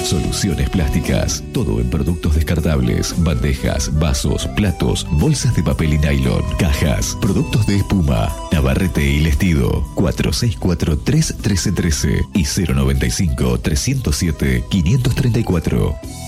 Soluciones Plásticas. Todo en productos descartables, bandejas, vasos, platos, bolsas de papel y nylon, cajas, productos de espuma. Navarrete y Lestido. 464-31313 y 095-307-534.